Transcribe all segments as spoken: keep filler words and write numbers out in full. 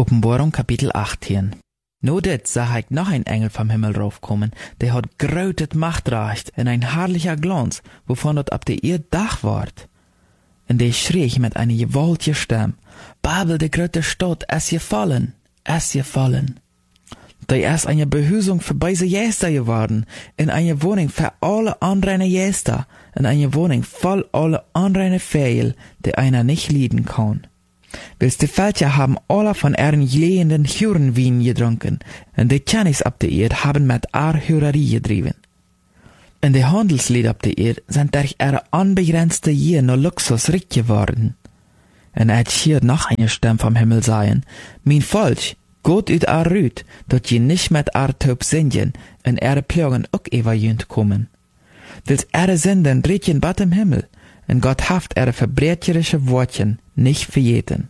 Openbarung Kapitel achtzehn. No dit sah ich noch ein Engel vom Himmel raufkommen, der hat grötet Machtrecht in ein herrlicher Glanz, wovon dort ab der Erde Dach ward. Und der schrie mit einer gewaltigen Stimme: Babel, die große Stadt, es gefallen, es gefallen. Da ist eine Behüsung für beide Jäster geworden, in eine Wohnung für alle unreine Jäster, in eine Wohnung voll alle unreine Fehl, die einer nicht lieben kann. Willst die Völker haben alle von ihren glühenden Hurenwein getrunken, und die Königs ab der Erde haben mit ihrer Hurerei getrieben. Und die Handelslieder ab der Erde sind durch ihre unbegrenzte Gier nur Luxus reich geworden. Und ich hier noch eine Stimme vom Himmel sagen: Mein Volk, Gott ut er rüt, dat je nicht mit er taub singen, und ihre Plagen auch überjönt kommen. Willst ihre Sünden riechen bat im Himmel, und Gott haft ihre verbrecherische Wortchen nicht verjeten.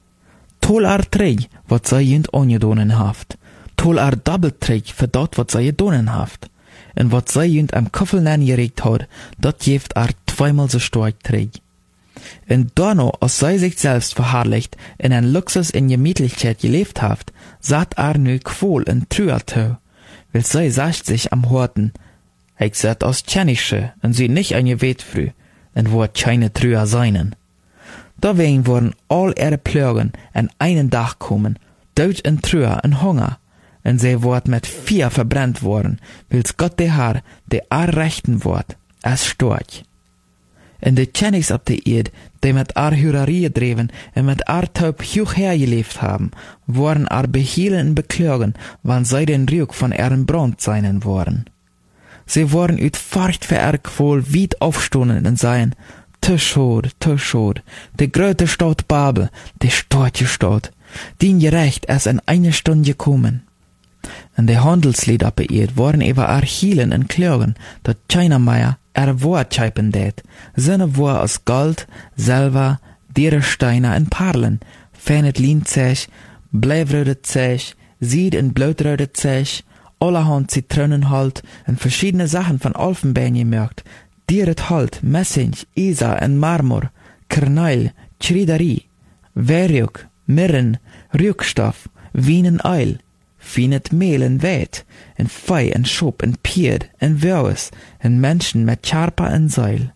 Tol er träg, wat sei jünt ongedonen haft. Tol er doppelt träg für dat, wat sei gedonen haft. Und wat sei jünt am Kuffel geregt hat, dat jeft er zweimal so stark träg. Und danno, als sei sich selbst verherrlicht, in ein Luxus in Gemütlichkeit gelebt haft, sagt er nu quol und trüertau. Will sei sagt sich am Horten: Ich seit aus Tschenische, und sie nicht ein Gebet früh, und wo keine Trüer seinen. Dawein wurden all ihre Plagen an einen Tag kommen, Tod und Trüer und Hunger, und sie wurden mit Feuer verbrennt worden, wills Gott der Herr, der er rechten wort, als storch. Und die Königs ab der Erde, die mit ar Hurerei dreven und mit ar Taub hoch hergelebt haben, wurden ar behielen und beklagen, wann sie den Rück von ihren Brand seinen worden. Sie wurden ut Furcht für ihr Qual weit aufstonden und seien: Te schad, te schad, die große Stadt Babel, die starke Stadt, die gerecht erst in eine Stunde gekommen. Und die Handelslieder ab der Erde wurden über ar hielen und klagen, dat keiner mehr er Wort scheipen det, seine Wort aus Gold, Silber, diere Steine und Perlen, fenet Linzech, bleifröde Zech, Sied und blautröde Zech, allerhand Zitronenhalt und verschiedene Sachen von Elfenbein gemerkt, dieret Halt, Messing, Isa und Marmor, Karneil, Schriederie, Werjuk, Mirren, Rückstoff, Wien und Eil, Finet Mehl und Wet, en Fei en Schop en Pied en Waues, en Menschen mit Charpa en Seil.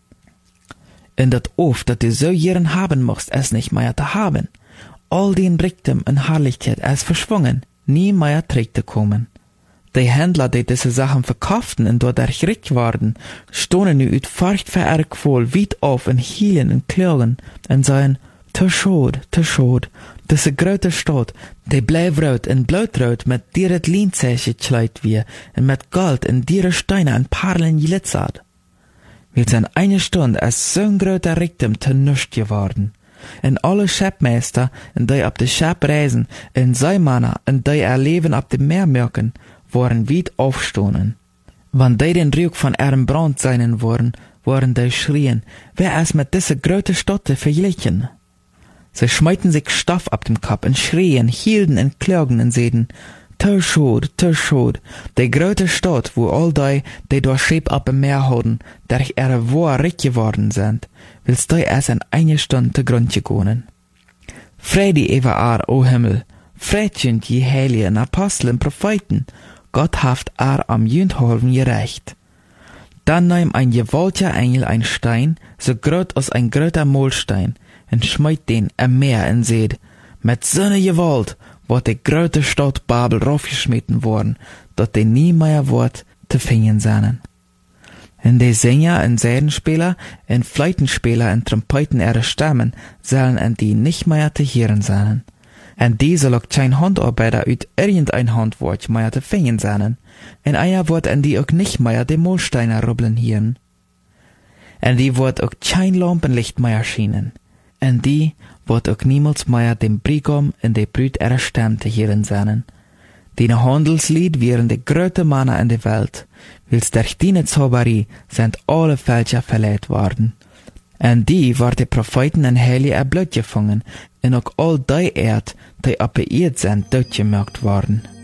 In dat Of, dat du so jeren haben mochst, es nicht mehr zu haben. All den Reichtum und Herrlichkeit es verschwungen, nie mehr trägte kommen. Die Händler, die diese Sachen verkauften und dadurch reich waren, stohnen nu ut Furcht für ihr Qual weit auf und hielen und klagen und sagen: Te schad, te schad, diese große Stadt, die bleifrot und blautrot mit dieret Linzech gekleid wie, und mit Gold und diere Steine und Perlen glitzert. Wird in eine Stunde es so ein großer Reichtum zu nichts geworden. Und alle Schäppmeister, und die ab de Schäpp reisen, und Seemänner, und die ihr Leben ab dem Meer merken, waren weit aufstohnen. Wann die den Rück von ihrem Brand seinen worden, waren die schrien: Wer es mit dieser große Stadt verglichen? Sie schmeiten sich Stoff ab dem Kopf und schrien, hielten und klagen und seden: Te schad, te schad, die große Stadt, wo all die, die durch Schiff ab dem Meer haben, durch ihre Wohr reich geworden sind, willst du erst in eine Stunde zu Grund gehen. Friede über ar, o Himmel, Friedchen die Heiligen Apostel und Propheten, Gott haft ar am Jündholven gerecht. Dann nahm ein gewaltiger Engel ein Stein, so groß als ein großer Mohlstein, und schmeut den am Meer und seht: Mit so einer Gewalt wird die große Stadt Babel raufgeschmitten worden, dat die nie mehr wird zu finden sein. Und die Sänger und Sädenspieler und Fleitenspieler und Trompeten ihre Stimmen sollen an die nicht mehr zu hören sein. Und die soll auch kein Handarbeiter ut irgendein Handwerk mehr zu finden sein. Und einer wird an die auch nicht mehr die Mohlsteine rubbeln hören. Und die wird auch kein Lampenlicht mehr schienen. Und die wird auch niemals mehr dem Brigam in der Brüt ihrer Stimme zu hören sein. Die Handelslied wären die größte Männer in der Welt, wills durch die Zauberie sind alle Völker verleiht worden. Und die war die Propheten und Heilige erblut gefangen, und auch all die Erd, die ab der Erde sind, durchgemerkt worden.